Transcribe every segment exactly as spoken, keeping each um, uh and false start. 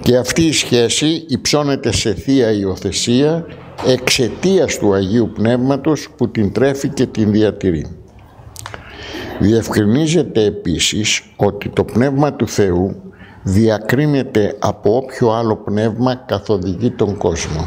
Και αυτή η σχέση υψώνεται σε θεία υιοθεσία εξαιτίας του Αγίου Πνεύματος που την τρέφει και την διατηρεί. Διευκρινίζεται επίσης ότι το Πνεύμα του Θεού διακρίνεται από όποιο άλλο πνεύμα καθοδηγεί τον κόσμο,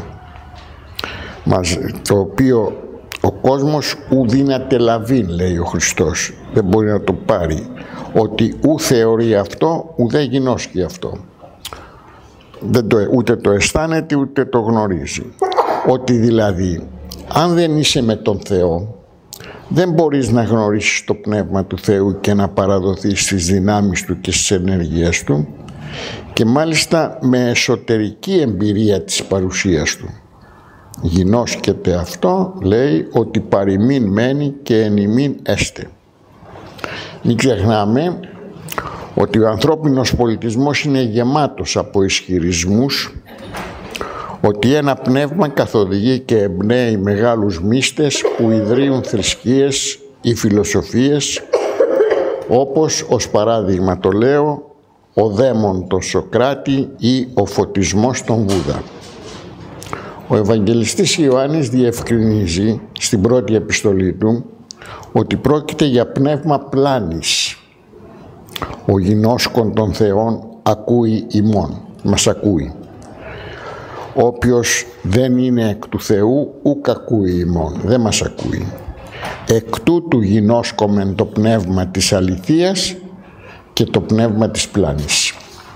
το οποίο ο κόσμος ου δύναται λαβήν, λέει ο Χριστός, δεν μπορεί να το πάρει, ότι ου θεωρεί αυτό, ου δεν γινώσκει αυτό. Δεν το, ούτε το αισθάνεται ούτε το γνωρίζει. Ότι δηλαδή αν δεν είσαι με τον Θεό δεν μπορείς να γνωρίσεις το Πνεύμα του Θεού και να παραδοθείς στις δυνάμεις Του και στις ενέργειες Του, και μάλιστα με εσωτερική εμπειρία της παρουσίας Του. Γινώσκεται αυτό, λέει, ότι παροιμήν μένει και εν ημίν έστε. Μην ξεχνάμε ότι ο ανθρώπινος πολιτισμός είναι γεμάτος από ισχυρισμούς ότι ένα πνεύμα καθοδηγεί και εμπνέει μεγάλους μύστες που ιδρύουν θρησκείες ή φιλοσοφίες, όπως ως παράδειγμα το λέω ο δαίμον το Σοκράτη ή ο φωτισμός των Βούδα. Ο Ευαγγελιστής Ιωάννης διευκρινίζει στην πρώτη επιστολή του ότι πρόκειται για πνεύμα πλάνης. Ο γινώσκον των Θεών ακούει ημών, μας ακούει. Όποιος δεν είναι εκ του Θεού, ουκ ακούει ημών, δεν μας ακούει. Εκ τούτου γινώσκομεν το πνεύμα της αληθείας και το πνεύμα της πλάνης.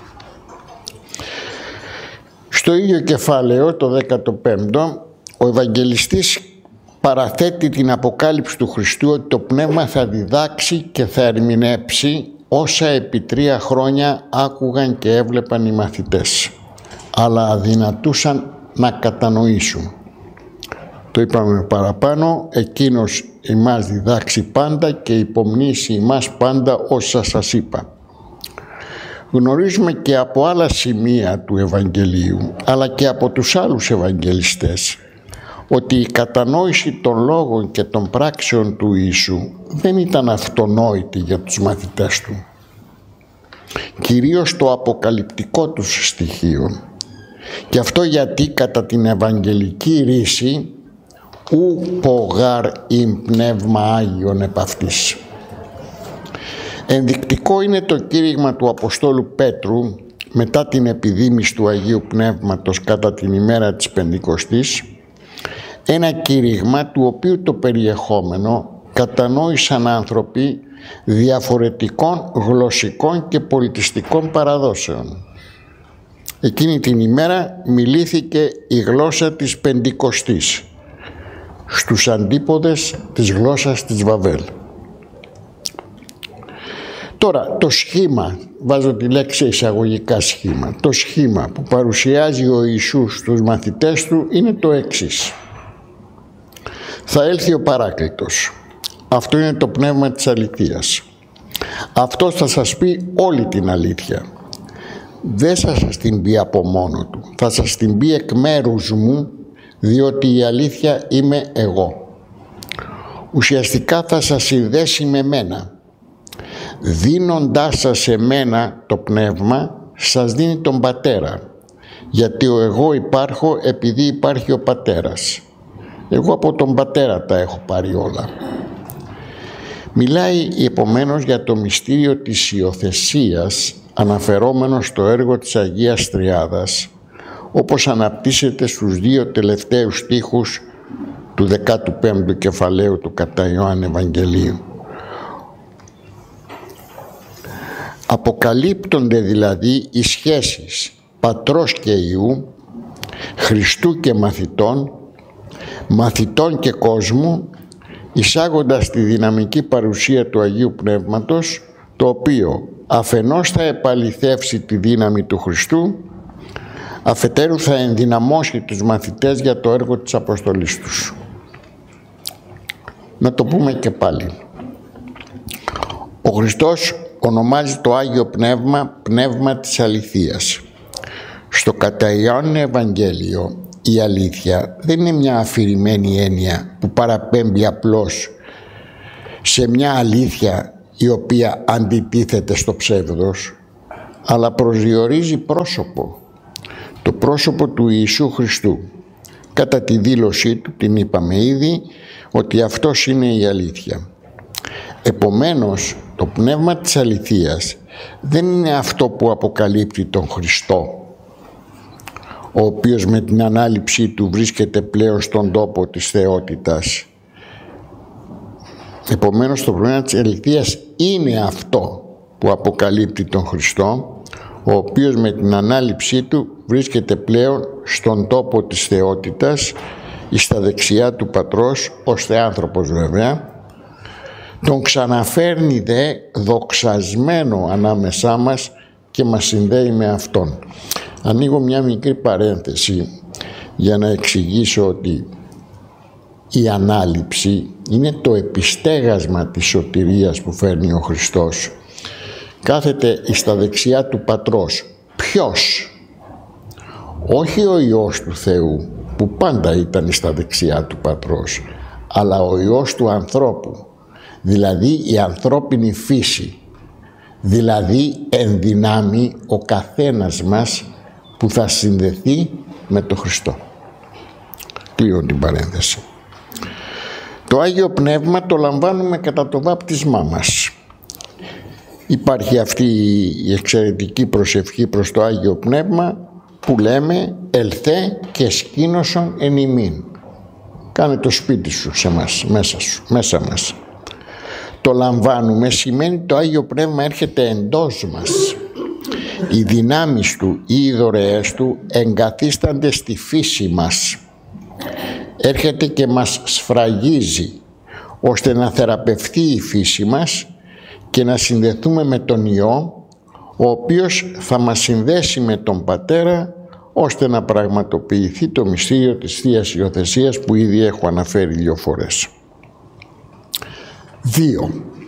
Στο ίδιο κεφάλαιο, το δέκατο πέμπτο, ο Ευαγγελιστής παραθέτει την αποκάλυψη του Χριστού ότι το πνεύμα θα διδάξει και θα ερμηνεύσει όσα επί τρία χρόνια άκουγαν και έβλεπαν οι μαθητές, αλλά αδυνατούσαν να κατανοήσουν. Το είπαμε παραπάνω, εκείνος ημάς διδάξει πάντα και υπομνήσει ημάς πάντα όσα σας είπα. Γνωρίζουμε και από άλλα σημεία του Ευαγγελίου, αλλά και από τους άλλους Ευαγγελιστές, ότι η κατανόηση των λόγων και των πράξεων του Ιησού δεν ήταν αυτονόητη για τους μαθητές του. Κυρίως το αποκαλυπτικό τους στοιχείο. Και αυτό γιατί κατά την Ευαγγελική ρίση ου πογάρ ειν πνεύμα Άγιον επ' αυτής. Ενδεικτικό είναι το κήρυγμα του Αποστόλου Πέτρου μετά την επιδήμηση του Αγίου Πνεύματος κατά την ημέρα της Πεντηκοστής, ένα κήρυγμα του οποίου το περιεχόμενο κατανόησαν άνθρωποι διαφορετικών γλωσσικών και πολιτιστικών παραδόσεων. Εκείνη την ημέρα μιλήθηκε η γλώσσα της Πεντηκοστής στους αντίποδες της γλώσσας της Βαβέλ. Τώρα, το σχήμα, βάζω τη λέξη εισαγωγικά σχήμα, το σχήμα που παρουσιάζει ο Ιησούς στους μαθητές του είναι το εξής. Θα έλθει ο Παράκλητος. Αυτό είναι το πνεύμα της αληθείας. Αυτός θα σας πει όλη την αλήθεια. Δεν θα σας την πει από μόνο του. Θα σας την πει εκ μέρους μου, διότι η αλήθεια είμαι εγώ. Ουσιαστικά θα σας συνδέσει με μένα. Δίνοντάς σας εμένα το πνεύμα, σας δίνει τον Πατέρα. Γιατί ο εγώ υπάρχω επειδή υπάρχει ο Πατέρας. Εγώ από τον Πατέρα τα έχω πάρει όλα. Μιλάει επομένως για το μυστήριο της υιοθεσίας αναφερόμενο στο έργο της Αγίας Τριάδας, όπως αναπτύσσεται στους δύο τελευταίους στίχους του δεκάτου πέμπτου κεφαλαίου του κατά Ιωάννη Ευαγγελίου. Αποκαλύπτονται δηλαδή οι σχέσεις Πατρός και Υιού, Χριστού και μαθητών, μαθητών και κόσμου, εισάγοντας τη δυναμική παρουσία του Αγίου Πνεύματος, το οποίο αφενός θα επαληθεύσει τη δύναμη του Χριστού, αφετέρου θα ενδυναμώσει τους μαθητές για το έργο της αποστολής τους. Να το πούμε και πάλι. Ο Χριστός ονομάζει το Άγιο Πνεύμα Πνεύμα της Αληθείας. Στο κατά Ιωάννη Ευαγγέλιο η αλήθεια δεν είναι μια αφηρημένη έννοια που παραπέμπει απλώς σε μια αλήθεια η οποία αντιτίθεται στο ψεύδος, αλλά προσδιορίζει πρόσωπο, το πρόσωπο του Ιησού Χριστού. Κατά τη δήλωσή του, την είπαμε ήδη, ότι αυτός είναι η αλήθεια. Επομένως, το πνεύμα της αληθείας δεν είναι αυτό που αποκαλύπτει τον Χριστό, ο οποίος με την ανάληψή του βρίσκεται πλέον στον τόπο της θεότητας. Επομένως, το πνεύμα της αληθείας είναι αυτό που αποκαλύπτει τον Χριστό, ο οποίος με την ανάληψή του βρίσκεται πλέον στον τόπο της θεότητας, εις τα δεξιά του Πατρός, ως θεάνθρωπος βέβαια. Τον ξαναφέρνει δε δοξασμένο ανάμεσά μας και μας συνδέει με Αυτόν. Ανοίγω μια μικρή παρένθεση για να εξηγήσω ότι η ανάληψη είναι το επιστέγασμα της σωτηρίας που φέρνει ο Χριστός. Κάθεται στα δεξιά του Πατρός. Ποιος? Όχι ο Υιός του Θεού, που πάντα ήταν στα δεξιά του Πατρός, αλλά ο Υιός του ανθρώπου, δηλαδή η ανθρώπινη φύση, δηλαδή εν δυνάμει ο καθένας μας που θα συνδεθεί με τον Χριστό. Κλείνω την παρένθεση. Το Άγιο Πνεύμα το λαμβάνουμε κατά το βάπτισμά μας. Υπάρχει αυτή η εξαιρετική προσευχή προς το Άγιο Πνεύμα που λέμε «Ελθέ και σκήνωσον εν ημίν». Κάνε το σπίτι σου σε μας, μέσα σου, μέσα μας. Το λαμβάνουμε σημαίνει το Άγιο Πνεύμα έρχεται εντός μας. Οι δυνάμεις του ή οι δωρεές του εγκαθίστανται στη φύση μας. Έρχεται και μας σφραγίζει ώστε να θεραπευθεί η φύση μας και να συνδεθούμε με τον Υιό, ο οποίος θα μας συνδέσει με τον Πατέρα ώστε να πραγματοποιηθεί το μυστήριο της Θείας Υιοθεσίας που ήδη έχω αναφέρει δύο φορές. Δύο.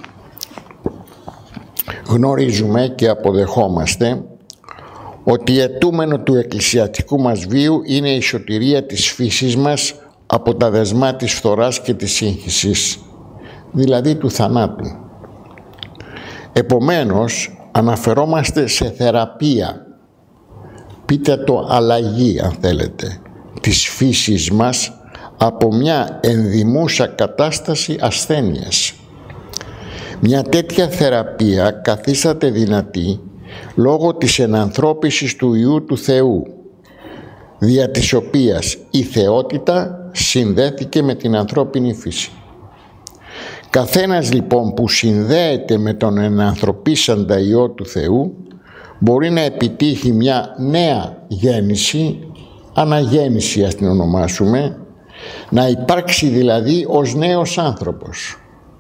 Γνωρίζουμε και αποδεχόμαστε ότι αιτούμενο του εκκλησιαστικού μας βίου είναι η σωτηρία της φύσης μας από τα δεσμά της φθοράς και της σύγχυσης, δηλαδή του θανάτου. Επομένως, αναφερόμαστε σε θεραπεία, πείτε το αλλαγή αν θέλετε, της φύσης μας από μια ενδημούσα κατάσταση ασθένειας. Μια τέτοια θεραπεία καθίσταται δυνατή λόγω της ενανθρώπισης του Υιού του Θεού, δια της οποίας η θεότητα συνδέθηκε με την ανθρώπινη φύση. Καθένας λοιπόν που συνδέεται με τον ενανθρωπίσαντα Υιό του Θεού μπορεί να επιτύχει μια νέα γέννηση, αναγέννηση ας την ονομάσουμε, να υπάρξει δηλαδή ως νέος άνθρωπος.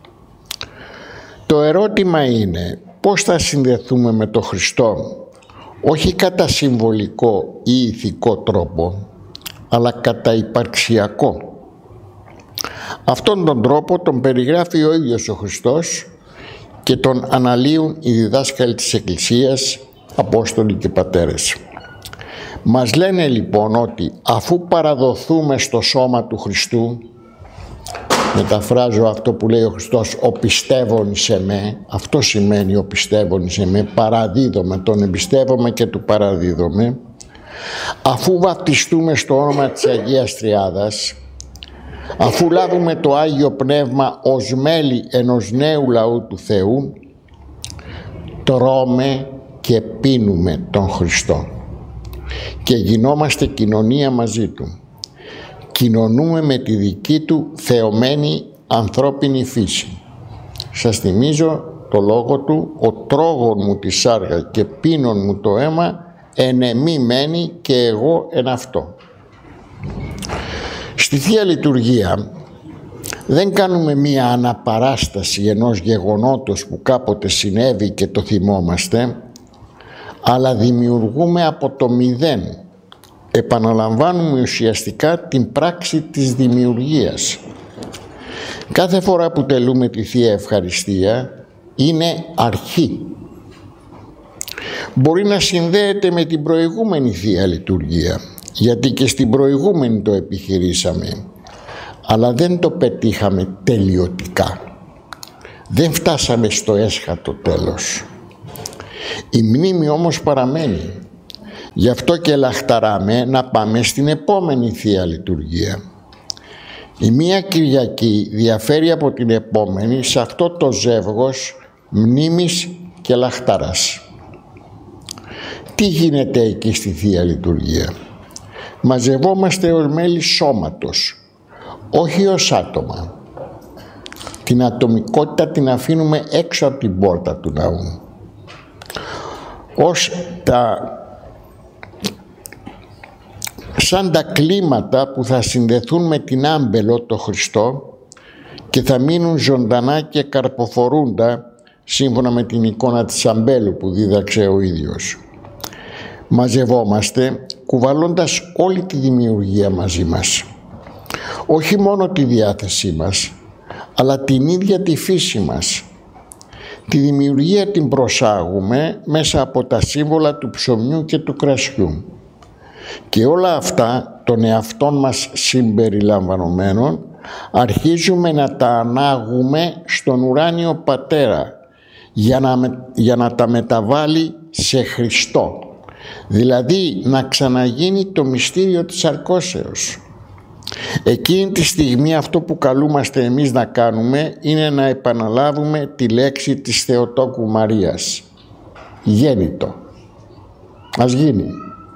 Το ερώτημα είναι πώς θα συνδεθούμε με τον Χριστό, όχι κατά συμβολικό ή ηθικό τρόπο, αλλά κατά υπαρξιακό. Αυτόν τον τρόπο τον περιγράφει ο ίδιος ο Χριστός και τον αναλύουν οι διδάσκαλοι της Εκκλησίας, Απόστολοι και Πατέρες. Μας λένε λοιπόν ότι αφού παραδοθούμε στο σώμα του Χριστού, μεταφράζω αυτό που λέει ο Χριστός, ο πιστεύων σε με, αυτό σημαίνει ο πιστεύων σε με, παραδίδομαι, τον εμπιστεύομαι και του παραδίδομαι, αφού βαπτιστούμε στο όνομα της Αγίας Τριάδας, αφού λάβουμε το Άγιο Πνεύμα ως μέλη ενός νέου λαού του Θεού, τρώμε και πίνουμε τον Χριστό και γινόμαστε κοινωνία μαζί Του. Κοινωνούμε με τη δική Του θεωμένη ανθρώπινη φύση. Σας θυμίζω το λόγο Του, ο τρώγων μου τη σάργα και πίνων μου το αίμα, εν εμή μένει και εγώ εν αυτό. Στη Θεία Λειτουργία δεν κάνουμε μία αναπαράσταση ενός γεγονότος που κάποτε συνέβη και το θυμόμαστε, αλλά δημιουργούμε από το μηδέν. Επαναλαμβάνουμε ουσιαστικά την πράξη της δημιουργίας. Κάθε φορά που τελούμε τη Θεία Ευχαριστία είναι αρχή. Μπορεί να συνδέεται με την προηγούμενη Θεία Λειτουργία, γιατί και στην προηγούμενη το επιχειρήσαμε, αλλά δεν το πετύχαμε τελειωτικά. Δεν φτάσαμε στο έσχατο τέλος. Η μνήμη όμως παραμένει, Γι' αυτό και λαχταράμε να πάμε στην επόμενη Θεία Λειτουργία. Η μία Κυριακή διαφέρει από την επόμενη σε αυτό το ζεύγος μνήμης και λαχταράς. Τι γίνεται εκεί στη Θεία Λειτουργία? Μαζευόμαστε ως μέλη σώματος, όχι ως άτομα. Την ατομικότητα την αφήνουμε έξω από την πόρτα του ναού. Ως τα, σαν τα κλίματα που θα συνδεθούν με την άμπελο, το Χριστό, και θα μείνουν ζωντανά και καρποφορούντα σύμφωνα με την εικόνα της αμπέλου που δίδαξε ο ίδιος. Μαζευόμαστε κουβαλώντας όλη τη δημιουργία μαζί μας. Όχι μόνο τη διάθεσή μας, αλλά την ίδια τη φύση μας. Τη δημιουργία την προσάγουμε μέσα από τα σύμβολα του ψωμιού και του κρασιού. Και όλα αυτά, των εαυτών μας συμπεριλαμβανομένων, αρχίζουμε να τα ανάγουμε στον ουράνιο Πατέρα για να, με, για να τα μεταβάλει σε Χριστό. Δηλαδή να ξαναγίνει το μυστήριο της αρκώσεως. Εκείνη τη στιγμή αυτό που καλούμαστε εμείς να κάνουμε είναι να επαναλάβουμε τη λέξη της Θεοτόκου Μαρίας. Γέννητο. Ας γίνει.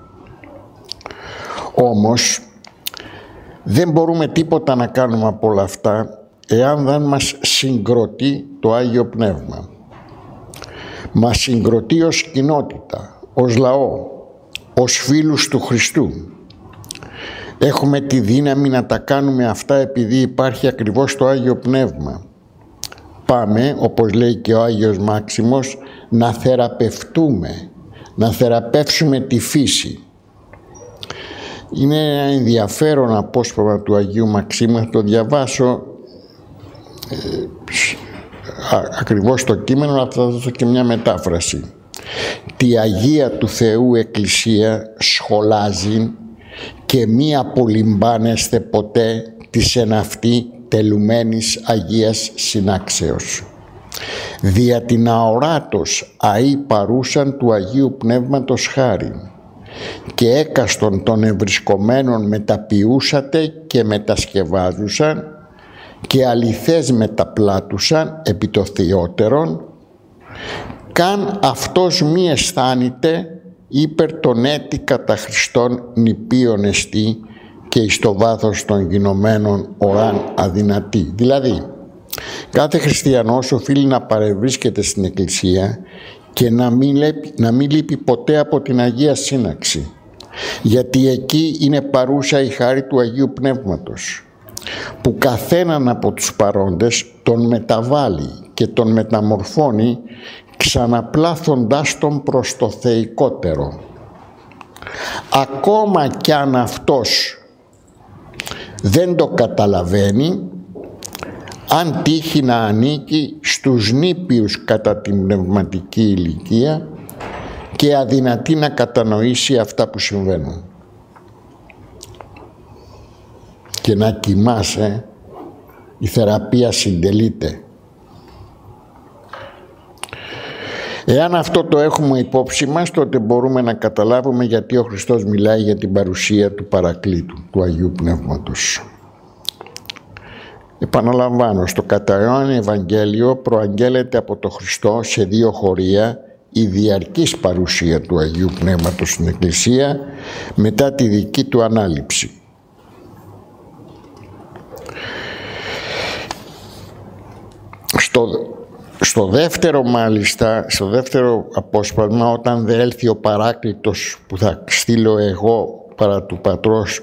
Όμως δεν μπορούμε τίποτα να κάνουμε από όλα αυτά εάν δεν μας συγκροτεί το Άγιο Πνεύμα. Μας συγκροτεί ως κοινότητα, ως λαό, ως φίλους του Χριστού. Έχουμε τη δύναμη να τα κάνουμε αυτά επειδή υπάρχει ακριβώς το Άγιο Πνεύμα. Πάμε, όπως λέει και ο Άγιος Μάξιμος, να θεραπευτούμε, να θεραπεύσουμε τη φύση. Είναι ένα ενδιαφέρον απόσπασμα του Αγίου Μαξίμου, θα το διαβάσω ε, ακριβώς το κείμενο, αλλά θα δώσω και μια μετάφραση. «Τη Αγία του Θεού Εκκλησία σχολάζει και μη απολυμπάνεστε ποτέ της εν αυτή τελουμένης Αγίας Συνάξεως. Δια την αοράτος αή παρούσαν του Αγίου Πνεύματος χάριν και έκαστον των ευρισκομένων μεταποιούσατε και μετασκευάζουσαν και αληθές μεταπλάτουσαν επί το θεότερον, καν αυτός μη αισθάνεται υπέρ τον έτη κατά Χριστόν νηπίων εστί και εις το βάθος των γινωμένων οράν αδυνατή». Δηλαδή, κάθε χριστιανός οφείλει να παρευρίσκεται στην Εκκλησία και να μην, λείπει, να μην λείπει ποτέ από την Αγία Σύναξη, γιατί εκεί είναι παρούσα η χάρη του Αγίου Πνεύματος, που καθέναν από τους παρόντες τον μεταβάλλει και τον μεταμορφώνει, ξαναπλάθοντάς τον προς το θεϊκότερο. Ακόμα κι αν αυτός δεν το καταλαβαίνει, αν τύχει να ανήκει στους νήπιους κατά την πνευματική ηλικία και αδυνατεί να κατανοήσει αυτά που συμβαίνουν. Και να κοιμάσαι, η θεραπεία συντελείται. Εάν αυτό το έχουμε υπόψη μας, τότε μπορούμε να καταλάβουμε γιατί ο Χριστός μιλάει για την παρουσία του Παρακλήτου, του Αγίου Πνεύματος. Επαναλαμβάνω, στο κατά Ιωάννη Ευαγγέλιο προαγγέλλεται από το Χριστό σε δύο χωρία η διαρκής παρουσία του Αγίου Πνεύματος στην Εκκλησία μετά τη δική του ανάληψη. Στο, στο δεύτερο μάλιστα, στο δεύτερο απόσπασμα, όταν δεν έλθει ο Παράκλητος που θα στείλω εγώ παρά του Πατρός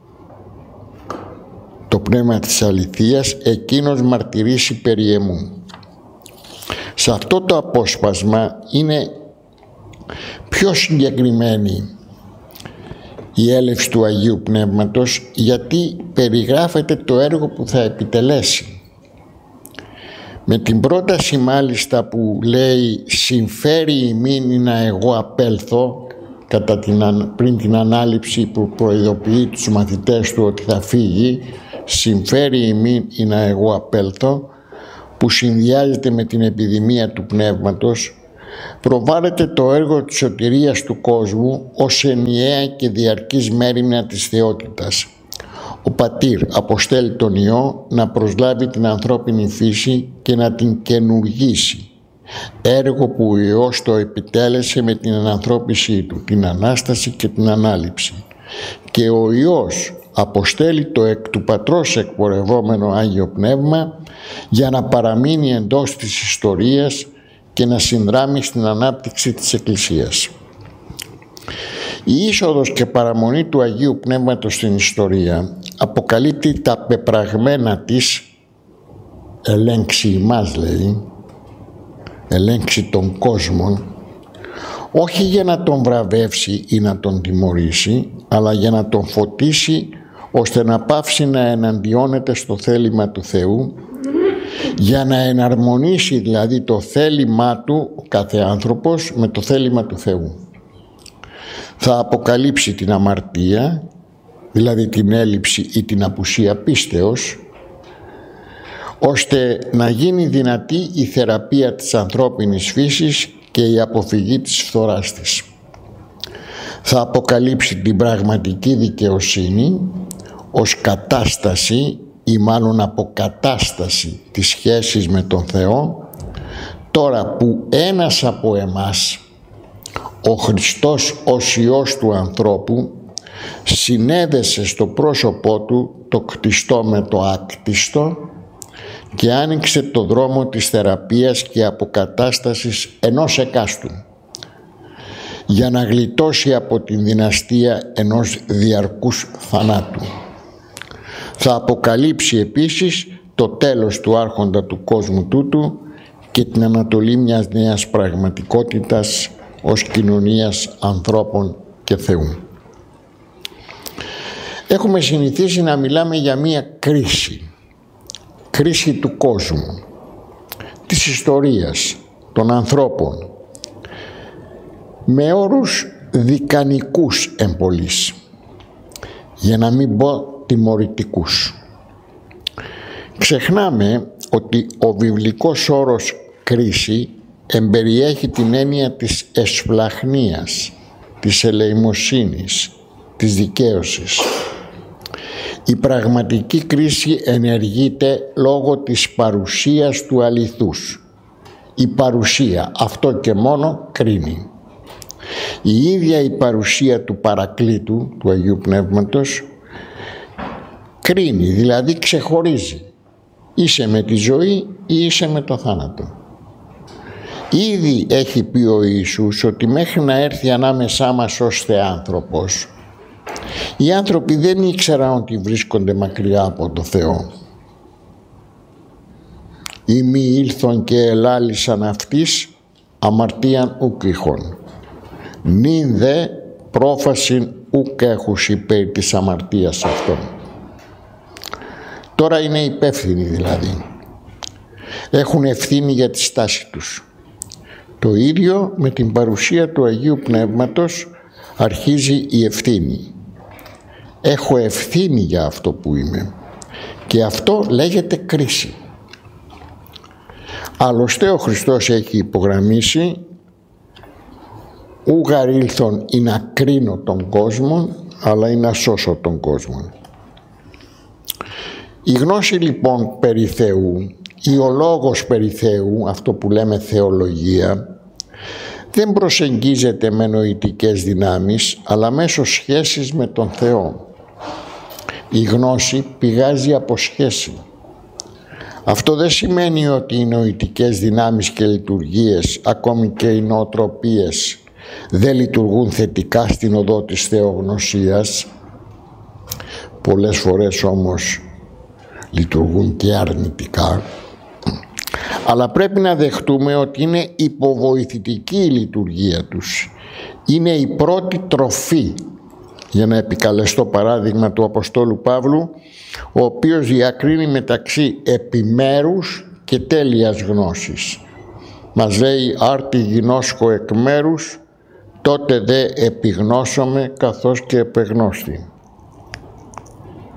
το πνεύμα της αληθείας, εκείνος μαρτυρήσει περί εμού. Σε αυτό το απόσπασμα είναι πιο συγκεκριμένη η έλευση του Αγίου Πνεύματος, γιατί περιγράφεται το έργο που θα επιτελέσει. Με την πρόταση μάλιστα που λέει «συμφέρει ημίν να εγώ απέλθω», κατά την, πριν την ανάληψη που προειδοποιεί τους μαθητές του ότι θα φύγει, «συμφέρει ημίν να εγώ απέλθω», που συνδυάζεται με την επιδημία του πνεύματος, προβάλλεται το έργο της σωτηρίας του κόσμου ως ενιαία και διαρκής μέριμνα της θεότητας. Ο Πατήρ αποστέλει τον Υιό να προσλάβει την ανθρώπινη φύση και να την καινουργήσει, έργο που ο Υιός το επιτέλεσε με την ανανθρώπισή του, την Ανάσταση και την Ανάληψη. Και ο Υιός αποστέλει το εκ του Πατρός εκπορευόμενο Άγιο Πνεύμα για να παραμείνει εντός της ιστορίας και να συνδράμει στην ανάπτυξη της Εκκλησίας. Η είσοδος και παραμονή του Αγίου Πνεύματος στην ιστορία αποκαλύπτει τα πεπραγμένα της, ελέγξει ημάς λέει, ελέγξει των κόσμων, όχι για να τον βραβεύσει ή να τον τιμωρήσει, αλλά για να τον φωτίσει ώστε να πάυσει να εναντιώνεται στο θέλημα του Θεού, για να εναρμονίσει δηλαδή το θέλημά του κάθε άνθρωπος με το θέλημα του Θεού. Θα αποκαλύψει την αμαρτία, δηλαδή την έλλειψη ή την απουσία πίστεως, ώστε να γίνει δυνατή η θεραπεία της ανθρώπινης φύσης και η αποφυγή της φθοράς της. Θα αποκαλύψει την πραγματική δικαιοσύνη ως κατάσταση ή μάλλον αποκατάσταση της σχέσης με τον Θεό, τώρα που ένας από εμάς, ο Χριστός ως Υιός του ανθρώπου, συνέδεσε στο πρόσωπό του το κτιστό με το άκτιστο και άνοιξε το δρόμο της θεραπείας και αποκατάστασης ενός εκάστου, για να γλιτώσει από την δυναστεία ενός διαρκούς θανάτου. Θα αποκαλύψει επίσης το τέλος του άρχοντα του κόσμου τούτου και την ανατολή μιας νέας πραγματικότητας ως κοινωνίας ανθρώπων και Θεού. Έχουμε συνηθίσει να μιλάμε για μία κρίση, κρίση του κόσμου, της ιστορίας, των ανθρώπων, με όρους δικανικούς εμπολής, για να μην πω τιμωρητικούς. Ξεχνάμε ότι ο βιβλικός όρος κρίση εμπεριέχει την έννοια της εσπλαχνίας, της ελεημοσύνης, της δικαίωσης. Η πραγματική κρίση ενεργείται λόγω της παρουσίας του αληθούς. Η παρουσία, αυτό και μόνο, κρίνει. Η ίδια η παρουσία του Παρακλήτου, του Αγίου Πνεύματος, κρίνει, δηλαδή ξεχωρίζει. Είσαι με τη ζωή ή είσαι με το θάνατο. Ήδη έχει πει ο Ιησούς ότι μέχρι να έρθει ανάμεσά μας ως Θεάνθρωπος, οι άνθρωποι δεν ήξεραν ότι βρίσκονται μακριά από το Θεό. «Ή μη ήλθον και ελάλησαν αυτής, αμαρτίαν ουκ είχον. Νυν δε πρόφασιν ουκ έχουσι περί της αμαρτίας αυτών». Τώρα είναι υπεύθυνοι δηλαδή. Έχουν ευθύνη για τη στάση τους. Το ίδιο με την παρουσία του Αγίου Πνεύματος αρχίζει η ευθύνη. Έχω ευθύνη για αυτό που είμαι. Και αυτό λέγεται κρίση. Άλλωστε ο Χριστός έχει υπογραμμίσει «Ου γαρήλθον ή να κρίνω τον κόσμο, αλλά ή να σώσω τον κόσμο». Η γνώση λοιπόν περί Θεού ή ο λόγος περί Θεού, αυτό που λέμε θεολογία, δεν προσεγγίζεται με νοητικές δυνάμεις, αλλά μέσω σχέσης με τον Θεό. Η γνώση πηγάζει από σχέση. Αυτό δεν σημαίνει ότι οι νοητικές δυνάμεις και λειτουργίες, ακόμη και οι νοοτροπίες, δεν λειτουργούν θετικά στην οδό της θεογνωσίας. Πολλές φορές όμως λειτουργούν και αρνητικά. Αλλά πρέπει να δεχτούμε ότι είναι υποβοηθητική η λειτουργία τους. Είναι η πρώτη τροφή, για να επικαλεστώ παράδειγμα του Αποστόλου Παύλου, ο οποίος διακρίνει μεταξύ επιμέρους και τέλειας γνώσης. Μας λέει «Άρτη γινώσκω εκ μέρους, τότε δε επιγνώσομαι καθώς και επεγνώστη».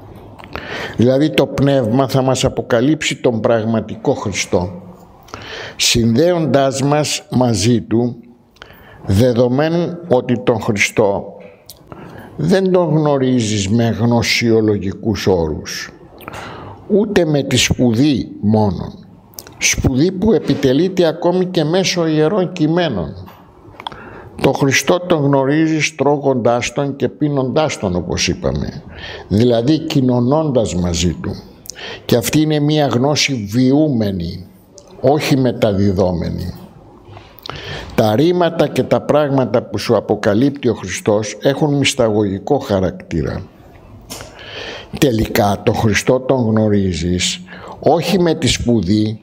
Δηλαδή το Πνεύμα θα μας αποκαλύψει τον πραγματικό Χριστό. συνδέοντάς μας μαζί Του, δεδομένου ότι τον Χριστό δεν τον γνωρίζεις με γνωσιολογικούς όρους, ούτε με τη σπουδή μόνον, σπουδή που επιτελείται ακόμη και μέσω ιερών κειμένων. Τον Χριστό τον γνωρίζεις τρώγοντάς τον και πίνοντάς τον, όπως είπαμε, δηλαδή κοινωνώντας μαζί Του. Και αυτή είναι μία γνώση βιούμενη, όχι μεταδιδόμενη. Τα ρήματα και τα πράγματα που σου αποκαλύπτει ο Χριστός έχουν μυσταγωγικό χαρακτήρα. Τελικά τον Χριστό τον γνωρίζεις όχι με τη σπουδή,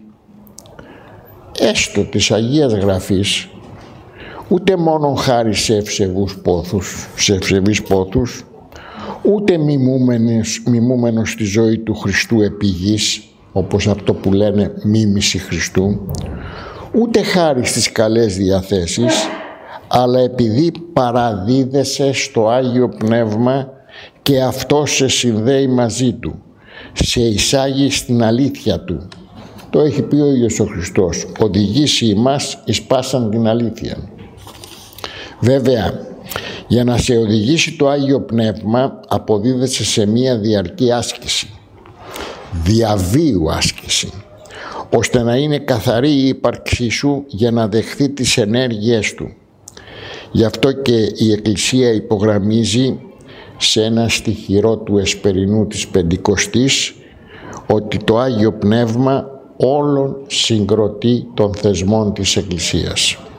έστω της Αγίας Γραφής, ούτε μόνο χάρη σε ευσεβούς πόθους, σε ευσεβείς πόθους, ούτε μιμούμενος, μιμούμενος στη ζωή του Χριστού επί γης, όπως αυτό που λένε μίμηση Χριστού, ούτε χάρη στις καλές διαθέσεις, αλλά επειδή παραδίδεσαι στο Άγιο Πνεύμα και αυτό σε συνδέει μαζί Του, σε εισάγει στην αλήθεια Του. Το έχει πει ο ίδιος ο Χριστός, οδηγήσει ημάς εις πάσαν την αλήθεια. Βέβαια, για να σε οδηγήσει το Άγιο Πνεύμα αποδίδεσαι σε μία διαρκή άσκηση, διαβίου άσκηση, ώστε να είναι καθαρή η ύπαρξή σου για να δεχθεί τις ενέργειές Του. Γι' αυτό και η Εκκλησία υπογραμμίζει σε ένα στιχηρό του Εσπερινού της Πεντηκοστής ότι το Άγιο Πνεύμα όλων συγκροτεί των θεσμών της Εκκλησίας.